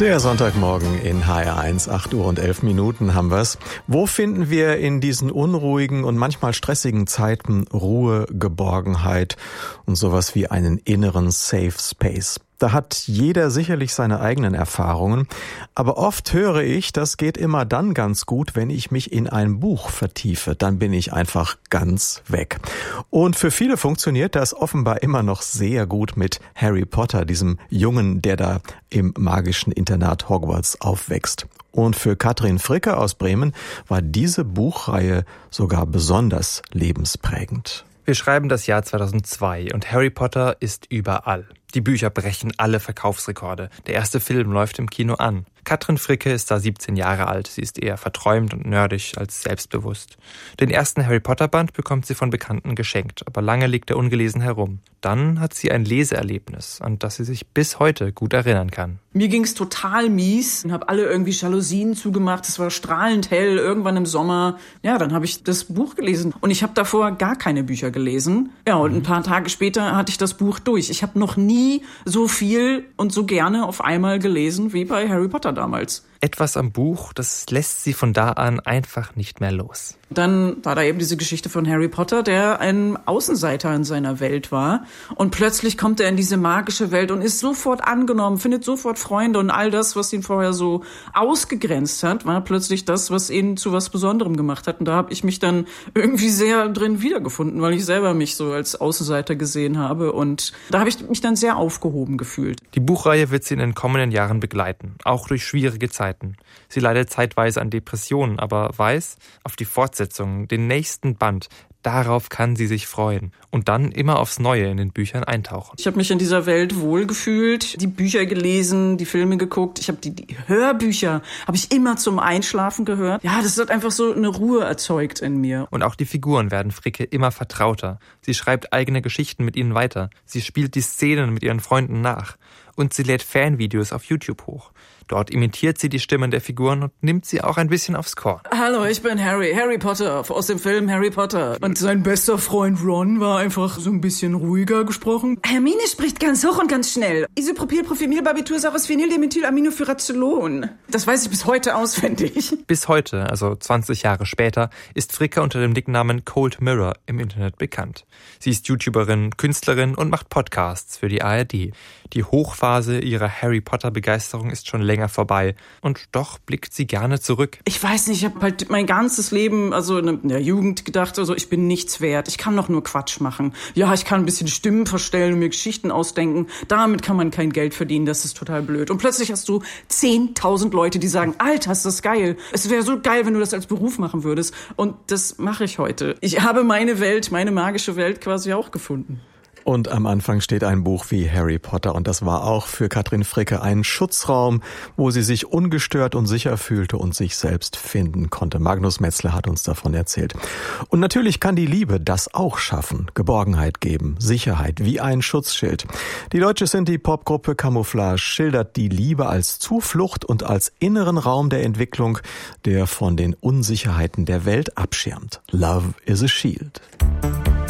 Der Sonntagmorgen in HR1, 8 Uhr und 11 Minuten haben wir's. Wo finden wir in diesen unruhigen und manchmal stressigen Zeiten Ruhe, Geborgenheit und sowas wie einen inneren Safe Space? Da hat jeder sicherlich seine eigenen Erfahrungen, aber oft höre ich, das geht immer dann ganz gut, wenn ich mich in ein Buch vertiefe. Dann bin ich einfach ganz weg. Und für viele funktioniert das offenbar immer noch sehr gut mit Harry Potter, diesem Jungen, der da im magischen Internat Hogwarts aufwächst. Und für Katrin Fricke aus Bremen war diese Buchreihe sogar besonders lebensprägend. Wir schreiben das Jahr 2002 und Harry Potter ist überall. Die Bücher brechen alle Verkaufsrekorde. Der erste Film läuft im Kino an. Katrin Fricke ist da 17 Jahre alt. Sie ist eher verträumt und nerdig als selbstbewusst. Den ersten Harry Potter Band bekommt sie von Bekannten geschenkt, aber lange liegt er ungelesen herum. Dann hat sie ein Leseerlebnis, an das sie sich bis heute gut erinnern kann. Mir ging's total mies. Ich habe alle irgendwie Jalousien zugemacht. Es war strahlend hell, irgendwann im Sommer. Ja, dann habe ich das Buch gelesen. Und ich habe davor gar keine Bücher gelesen. Ja, und ein paar Tage später hatte ich das Buch durch. Ich habe noch nie so viel und so gerne auf einmal gelesen wie bei Harry Potter damals. Etwas am Buch, das lässt sie von da an einfach nicht mehr los. Dann war da eben diese Geschichte von Harry Potter, der ein Außenseiter in seiner Welt war. Und plötzlich kommt er in diese magische Welt und ist sofort angenommen, findet sofort Freunde. Und all das, was ihn vorher so ausgegrenzt hat, war plötzlich das, was ihn zu was Besonderem gemacht hat. Und da habe ich mich dann irgendwie sehr drin wiedergefunden, weil ich selber mich so als Außenseiter gesehen habe. Und da habe ich mich dann sehr aufgehoben gefühlt. Die Buchreihe wird sie in den kommenden Jahren begleiten, auch durch schwierige Zeiten. Sie leidet zeitweise an Depressionen, aber weiß, auf die Fortsetzung, den nächsten Band, darauf kann sie sich freuen und dann immer aufs Neue in den Büchern eintauchen. Ich habe mich in dieser Welt wohlgefühlt, die Bücher gelesen, die Filme geguckt. Ich habe die Hörbücher habe ich immer zum Einschlafen gehört. Ja, das hat einfach so eine Ruhe erzeugt in mir. Und auch die Figuren werden Fricke immer vertrauter. Sie schreibt eigene Geschichten mit ihnen weiter. Sie spielt die Szenen mit ihren Freunden nach. Und sie lädt Fanvideos auf YouTube hoch. Dort imitiert sie die Stimmen der Figuren und nimmt sie auch ein bisschen aufs Korn. Hallo, ich bin Harry Potter aus dem Film Harry Potter. Und sein bester Freund Ron war einfach so ein bisschen ruhiger gesprochen. Hermine spricht ganz hoch und ganz schnell. Isopropylprofimylbarbiturasaurus Phenyldimethylaminofurazolon. Das weiß ich bis heute auswendig. Bis heute, also 20 Jahre später, ist Fricke unter dem Nicknamen Cold Mirror im Internet bekannt. Sie ist YouTuberin, Künstlerin und macht Podcasts für die ARD. Die Hochphase ihrer Harry Potter-Begeisterung ist schon länger vorbei. Und doch blickt sie gerne zurück. Ich weiß nicht, ich habe halt mein ganzes Leben, also in der Jugend gedacht, also ich bin nichts wert. Ich kann doch nur Quatsch machen. Ja, ich kann ein bisschen Stimmen verstellen und mir Geschichten ausdenken. Damit kann man kein Geld verdienen, das ist total blöd. Und plötzlich hast du 10.000 Leute, die sagen, Alter, ist das geil. Es wäre so geil, wenn du das als Beruf machen würdest. Und das mache ich heute. Ich habe meine Welt, meine magische Welt quasi auch gefunden. Und am Anfang steht ein Buch wie Harry Potter und das war auch für Katrin Fricke ein Schutzraum, wo sie sich ungestört und sicher fühlte und sich selbst finden konnte. Magnus Metzler hat uns davon erzählt. Und natürlich kann die Liebe das auch schaffen, Geborgenheit geben, Sicherheit wie ein Schutzschild. Die deutsche Sinti-Popgruppe Camouflage schildert die Liebe als Zuflucht und als inneren Raum der Entwicklung, der von den Unsicherheiten der Welt abschirmt. Love is a shield.